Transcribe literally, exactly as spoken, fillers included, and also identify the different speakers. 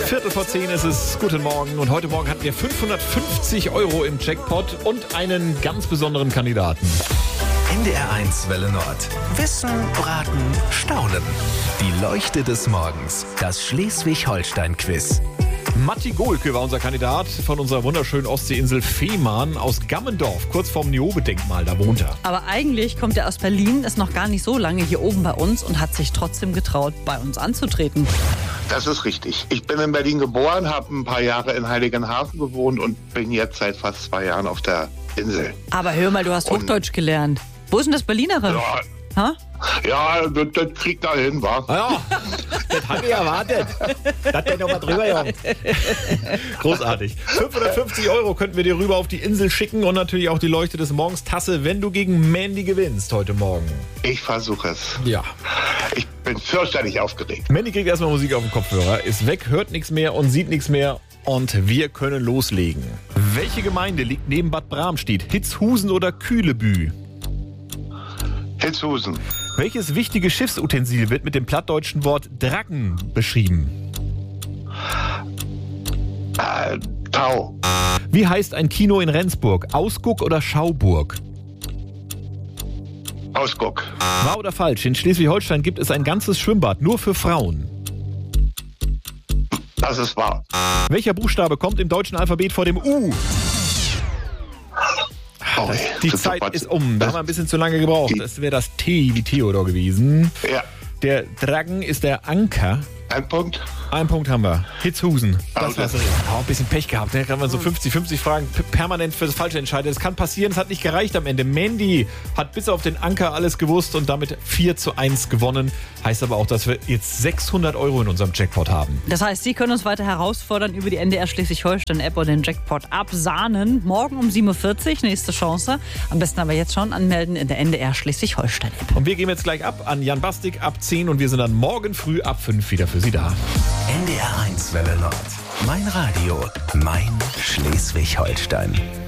Speaker 1: Viertel vor zehn ist es. Guten Morgen. Und heute Morgen hatten wir fünfhundertfünfzig Euro im Jackpot und einen ganz besonderen Kandidaten.
Speaker 2: N D R eins Welle Nord. Wissen, Raten, Staunen. Die Leuchte des Morgens. Das Schleswig-Holstein-Quiz.
Speaker 1: Matti Gohlke war unser Kandidat von unserer wunderschönen Ostseeinsel Fehmarn aus Gammendorf, kurz vorm Niobe-Denkmal, da wohnt er.
Speaker 3: Aber eigentlich kommt er aus Berlin, ist noch gar nicht so lange hier oben bei uns und hat sich trotzdem getraut, bei uns anzutreten.
Speaker 4: Das ist richtig. Ich bin in Berlin geboren, habe ein paar Jahre in Heiligenhafen gewohnt und bin jetzt seit fast zwei Jahren auf der Insel.
Speaker 3: Aber hör mal, du hast
Speaker 4: Und-
Speaker 3: Hochdeutsch gelernt. Wo ist denn das Berlinere?
Speaker 4: Ja,
Speaker 3: Ha?
Speaker 4: ja das, das kriegt da hin, wa?
Speaker 1: Ah ja, das habe ich erwartet. Das denn noch mal drüber, Jungs. Großartig. fünfhundertfünfzig Euro könnten wir dir rüber auf die Insel schicken und natürlich auch die Leuchte des Morgens Tasse, wenn du gegen Mandy gewinnst heute Morgen.
Speaker 4: Ich versuche es.
Speaker 1: Ja.
Speaker 4: Ich bin fürchterlich aufgeregt.
Speaker 1: Mandy kriegt erstmal Musik auf den Kopfhörer, ist weg, hört nichts mehr und sieht nichts mehr. Und wir können loslegen. Welche Gemeinde liegt neben Bad Bramstedt? Hitzhusen oder Kühlebü?
Speaker 4: Hitzhusen.
Speaker 1: Welches wichtige Schiffsutensil wird mit dem plattdeutschen Wort Dracken beschrieben?
Speaker 4: Äh, Tau.
Speaker 1: Wie heißt ein Kino in Rendsburg? Ausguck oder Schauburg?
Speaker 4: Ausguck.
Speaker 1: Wahr oder falsch? In Schleswig-Holstein gibt es ein ganzes Schwimmbad nur für Frauen.
Speaker 4: Das ist wahr.
Speaker 1: Welcher Buchstabe kommt im deutschen Alphabet vor dem U?
Speaker 4: Oh,
Speaker 1: Die
Speaker 4: das
Speaker 1: Zeit
Speaker 4: was-
Speaker 1: ist um. Da
Speaker 4: das-
Speaker 1: haben wir ein bisschen zu lange gebraucht.
Speaker 4: Die-
Speaker 1: Das wäre das T wie Theodor gewesen.
Speaker 4: Ja,
Speaker 1: Der Drachen ist der Anker.
Speaker 4: ein Punkt.
Speaker 1: Einen Punkt haben wir. Hitzhusen. Das
Speaker 4: Okay.
Speaker 1: war's. Oh, ein bisschen Pech gehabt. Da kann man so fünfzig fünfzig Fragen p- permanent für das Falsche entscheiden. Das kann passieren. Es hat nicht gereicht am Ende. Mandy hat bis auf den Anker alles gewusst und damit vier zu eins gewonnen. Heißt aber auch, dass wir jetzt sechshundert Euro in unserem Jackpot haben.
Speaker 3: Das heißt, Sie können uns weiter herausfordern über die N D R Schleswig-Holstein-App oder den Jackpot absahnen. Morgen um sieben Uhr vierzig, nächste Chance. Am besten aber jetzt schon anmelden in der N D R Schleswig-Holstein-App.
Speaker 1: Und wir gehen jetzt gleich ab an Jan Bastik ab zehn und wir sind dann morgen früh ab fünf wieder für Sie da.
Speaker 2: N D R eins Welle Nord. Mein Radio, mein Schleswig-Holstein.